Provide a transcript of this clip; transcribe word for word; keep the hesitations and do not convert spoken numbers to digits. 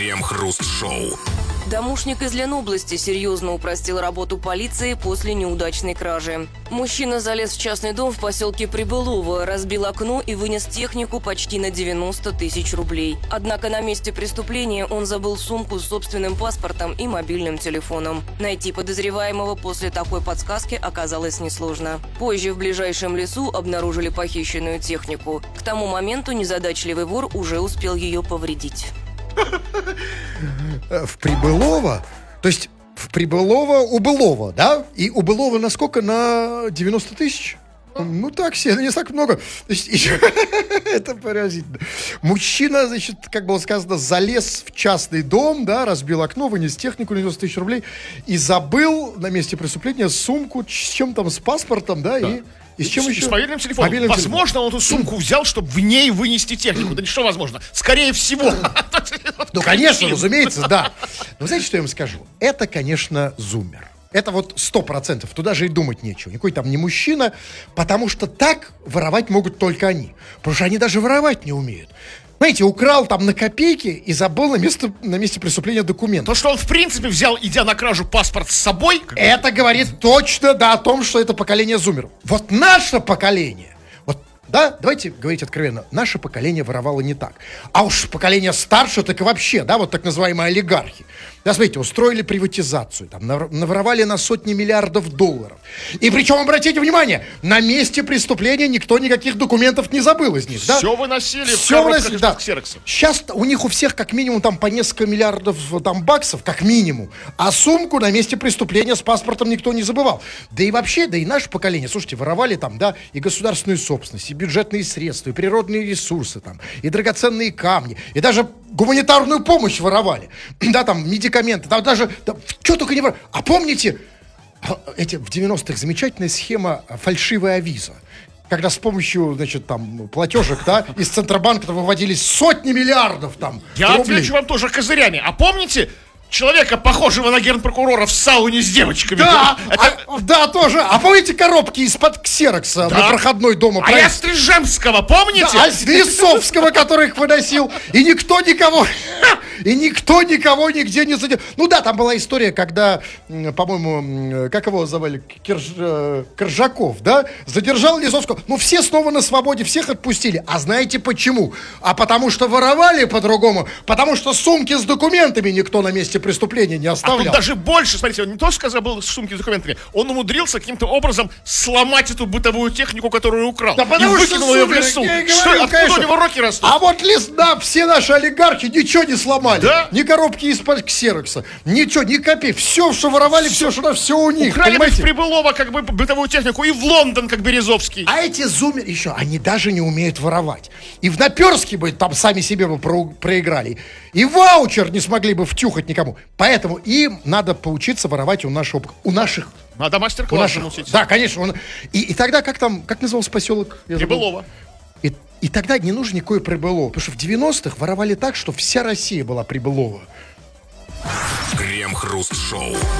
Крем-хруст-шоу. Домушник из Ленобласти серьезно упростил работу полиции после неудачной кражи. Мужчина залез в частный дом в поселке Прибылово, разбил окно и вынес технику почти на девяносто тысяч рублей. Однако на месте преступления он забыл сумку с собственным паспортом и мобильным телефоном. Найти подозреваемого после такой подсказки оказалось несложно. Позже в ближайшем лесу обнаружили похищенную технику. К тому моменту незадачливый вор уже успел ее повредить. В Прибылово? То есть в Прибылово у Былова, да? И у Былова на сколько? На девяносто тысяч? Ну так себе, не так много. То есть, еще... Это поразительно. Мужчина, значит, как было сказано, залез в частный дом, да, разбил окно, вынес технику на девяносто тысяч рублей и забыл на месте преступления сумку с чем там, с паспортом, да, да. и... И с чем еще? С мобильным телефоном. Мобильным возможно, телефоном. он эту сумку взял, чтобы в ней вынести технику. Да что возможно? Скорее всего. Ну, конечно, разумеется, да. Но знаете, что я вам скажу? Это, конечно, зумер. Это вот сто процентов. Туда же и думать нечего. Никакой там не мужчина. Потому что так воровать могут только они. Потому что они даже воровать не умеют. Знаете, украл там на копейки и забыл на, место, на месте преступления документ. То, что он в принципе взял, идя на кражу, паспорт с собой. Это говорит точно, да, о том, что это поколение зумеров. Вот наше поколение, вот, да, давайте говорить откровенно, наше поколение воровало не так. А уж поколение старше, так и вообще, да, вот так называемые олигархи. Да, смотрите, устроили приватизацию, там, наворовали на сотни миллиардов долларов. И причем, обратите внимание, на месте преступления никто никаких документов не забыл из них, да? Все выносили Все в выносили, да. Ксерокса. Сейчас у них у всех как минимум там по несколько миллиардов там баксов, как минимум. А сумку на месте преступления с паспортом никто не забывал. Да и вообще, да и наше поколение, слушайте, воровали там, да, и государственную собственность, и бюджетные средства, и природные ресурсы там, и драгоценные камни, и даже гуманитарную помощь воровали. Да, там, медикаменты, там даже, да, что только не воровали. А помните, эти, в девяностых замечательная схема фальшивая виза? Когда с помощью, значит, там, платежек, да, из Центробанка выводились сотни миллиардов там Я рублей. отвечу вам тоже козырями. А помните человека, похожего на генпрокурора в сауне с девочками? Да, Это... а, да, тоже. А помните коробки из-под ксерокса да. на проходной дома? А я Стрижемского, помните? Да, а Лисовского, который их выносил. И никто никого... И никто никого нигде не задержал. Ну да, там была история, когда, по-моему, как его звали, Кирж... Коржаков, да, задержал Лисовского. Ну все снова на свободе, всех отпустили. А знаете почему? А потому что воровали по-другому. Потому что сумки с документами никто на месте преступления не оставлял. А тут даже больше, смотрите, он не то сказал, был с сумки с документами, он умудрился каким-то образом сломать эту бытовую технику, которую украл. Да потому и что выкинул ее в сумерки, лесу. я и Что, говорю, откуда конечно. у него руки растут? А вот лес, да, все наши олигархи ничего не сломали. Да? Ни коробки из-под ксерокса, ничего, ни копейки. Все, что воровали, все, что все у них. Украли бы в понимаете? Прибылово как бы бытовую технику и в Лондон, как Березовский. А эти зумеры еще, они даже не умеют воровать. И в Наперске бы там сами себе бы про- проиграли. И ваучер не смогли бы втюхать никому. Поэтому им надо поучиться воровать у нашего, у наших. Надо У мастер-класс наших научить. да, конечно. Он, и, и тогда, как там, как назывался поселок? Я забыл. Прибылово. И, и тогда не нужно никакое Прибылово. Потому что в девяностых воровали так, что вся Россия была Прибылова. Крем-хруст-шоу.